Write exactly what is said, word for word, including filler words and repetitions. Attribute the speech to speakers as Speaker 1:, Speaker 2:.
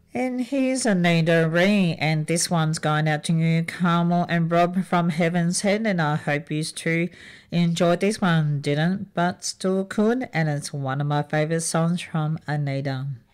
Speaker 1: And here's Anita Ree, and this one's going out to you, Carmel and Rob from Heaven's Head, and I hope you too enjoyed this one. Didn't, but still could, and it's one of my favourite songs from Anita.